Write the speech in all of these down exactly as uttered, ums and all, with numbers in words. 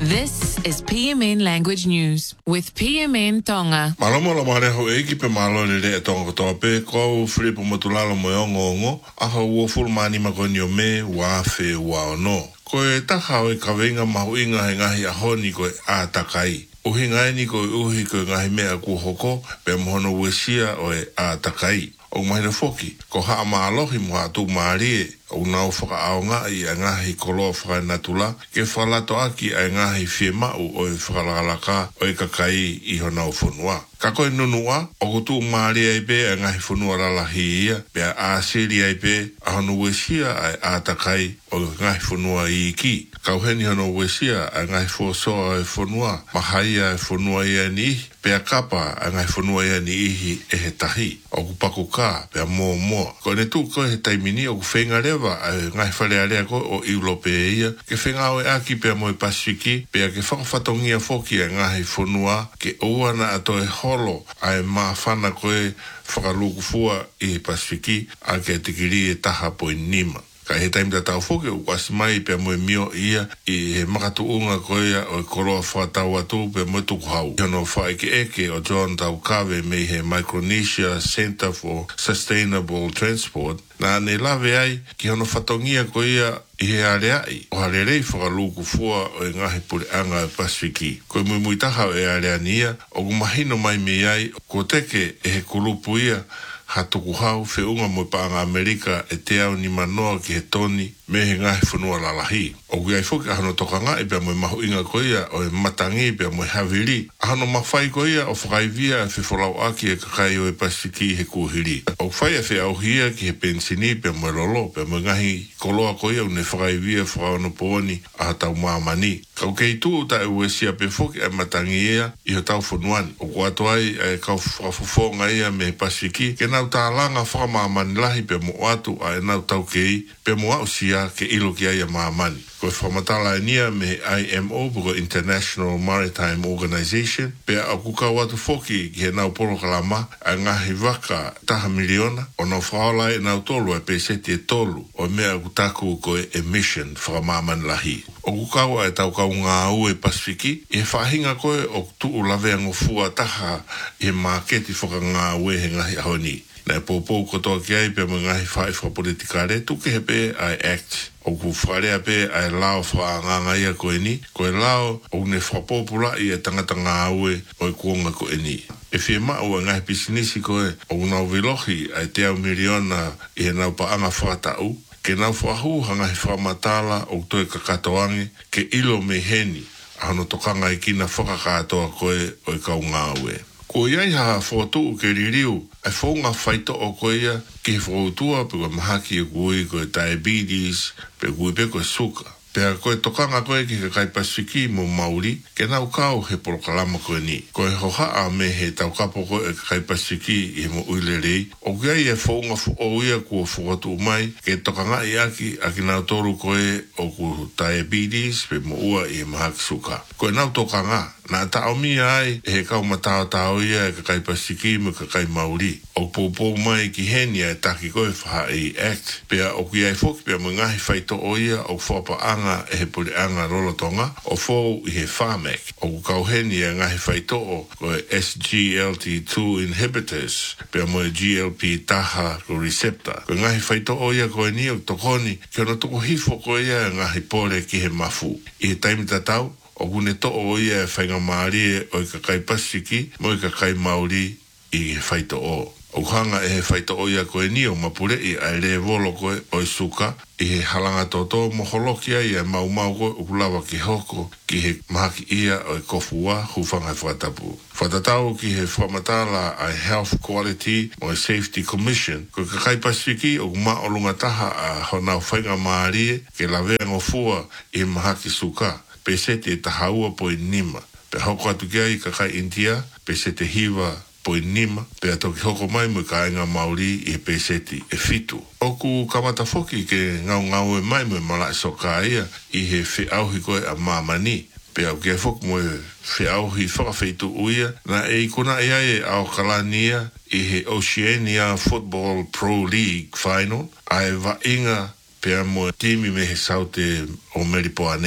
This is P M N Language News with P M N Tonga. Malamo la mare ho eki pe malo le le tonga to pe ko fri po motulalo mo ngo aha wo fulmani makoni o me wa fe wa no. Ko e taha o ka venga mahuinga he ngahi a honi ko a takai. O he ngai ni ko uhi ko ngahi mea ku hoko pe mohono wesia o e a takai. O mai na foki ko ha ma alohi mo atu mari o na o whaka aonga i a ngahi koloa whaka natula ke whalato aki a ngahi whiema o o e whakalaka o e kakai i hona o whunua. Ka koe nunua o kutu maari ai pe a ngahi whunua ralahi ia pe a asiri ai pe a honu wesia a atakai o ngahi whunua i ki. Kauheni hono wesia a ngahi whosoa e whunua mahai a e whunua ia ni pe a kapa a ngai whunua ia ni ihi e he tahi. O ku paku ka, pe a mō mō. Ko ne tū ko he taimini o ku whenga rewa a ngai whare area ko o iulope ia. Ke whenga o e aki pe a moe Pasifiki, pe a ke whakawhatongia whoki a ngai whunua ke ouana ato e holo a e maa whana koe whakaluku fua i he Pasifiki a ke tikiri e taha po i nima. Ka he taimita tau whoke u kwasi mai pe moe mio ia i he makatu unga koea o e koroa whatau atu pe moe tuku hau. Hono whaike eke o John Taukawe me he Micronesia Center for Sustainable Transport na ne lawe ai ki hono whatongia koea i he areai o harerei whakaluku fua o e ngahe pure anga Pasifiki. Koe mui mui taha o e area nia o kumahino mai me ai ko teke e he kulupu ia ha tuku hau whiunga mo paanga Amerika e te au ni manoa ki he toni me he ngahi whanua lalahi. O kui ai whuki ahano tokanga e pia mo mahu inga koia o e matangi pia mo haviri. Ahano mawhai koia o whakaivia e whiwholau aki e kakai o e Pasifiki he kuhiri. O whai e whi au hia ki he pensini pia mo lolo pia mo ngahi koloa koia une whakaivia whakaono pooni a tau maamani. Kau kei tuu ta e uesia pe whuki e matangi ia i ho tau whanuani. O kua toai e kau whakafofonga ia me Pasifiki ke nau tā langa whakamaamani lahi pe mo atu a e nau tau kei pe mo au sia ke ilo ki ai a maamani. Ko e whamatala e nia me I M O, ko International Maritime Organization, pe a kuka watu whoki ki he nau polo kalama a ngahi waka taha miliona, o nau whaola e nau tolu e pe seti e tolu, o mea kutaku ko e emission whakamaaman lahi. O kukawa e tau kau ngā au e Pasifiki, e whahinga koe o tuu lawe angofua taha e maketi whaka ngā au e he ngahi ahoni. Nei pōpō kotoa ki ai pe mga ngahi whae whapolitikare, tuke he pe ai act. O ku wharea pe ai lao whaanganga ia koe ni, koe lao o ne whapopula i e tangata ngā aue o e kuonga koe ni. E whie mao e ngahi pisinisi koe o nau vilohi ai te au miliona i he nau paanga whakatau, ke nau whahu hangahi whamatala o toe kakatoangi ke ilo me heni, ahano tokanga i kina whakakatoa koe o e kau ngā aue. Ko iai haha whotu ke ririu, ai whaunga whaito o koea ki he whautua pe koe mahaki e kui koe diabetes, pe kui pe koe suka. Pea koe tokanga koe ki kai Pasifiki mo Mauri, ke nau kau he porokalama koe ni. Koe hohaa me he tau kapo koe kai Pasifiki i he mo uilerei, o kia i e whaunga o ia kua whakatu mai, ke tokanga i aki a ki nau toru koe o ku diabetes, pe mo ua i he mahaki suka. Koe nau tokanga, nā tau mi ai e he kau matao tau ia e kai Pasifiki me kai Mauri. O pōpō mai ki henia e taki koe wha i act. Pea o ki ai whoki pea mo ngahi whaito o ia o whapa anga e he puri anga rolotonga o whou i he whamek. O ku kau henia ngahi whaito o koe S G L T two inhibitors pea mo e G L P taha ko receptor. Koe ngahi whaito o ia koe ni o tokoni ki ono toko hifo koe ia ngahi pore ki he mafu. I he taimita tau o kune to o ia e whainga maari e o i kakai Pasifiki mo i kakai Mauri i he whaito o. O hanga e he whaito o ia koe ni o mapure i a le volo koe o i suka i he halanga toto mo holokia i a mau mau koe o kulawa ki hoko ki he mahaki ia o i kofua hufanga e whatapu. Whatatau ki he whamatala a Health Quality o i Safety Commission koe kakai Pasifiki o kuma o lunga taha a honau whainga maari ke la vea ngofua i mahaki suka. Pe sete e tahaua po i nima. Pe hoko atu kia i kakai India, pe sete hiwa po i nima, pe ato ki hoko mai mo i ka inga Maori i he pe sete e fitu. Oku kamata foki ke ngau ngau e mai mo i mala e soka ia i he whi auhi koe a mamani. Pe au kia foki mo e whi auhi whakawhaitu uia, na e ikuna ia e au kalania i he Oceania Football Pro League Final, a e wa inga pe mo timi me he saute o Meripoane.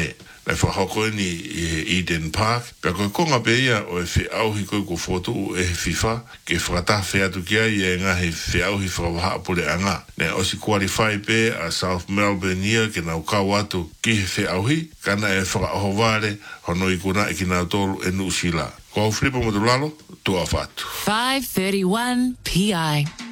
Le whahoko ni i Eden Park. Pea koe konga pe ia o e whi auhi koe ko foto e he FIFA ke whakata whi atu kia i e ngā he whi auhi whakawaha apure anga. Ne osi qualify pe a South Melbourne ia ke nau kau atu ki he whi auhi kana e whakaoho ware hono i kuna e ki nau tolu e nu sila. Ko au flipa mo tu lalo, tu a fatu. five thirty-one P I.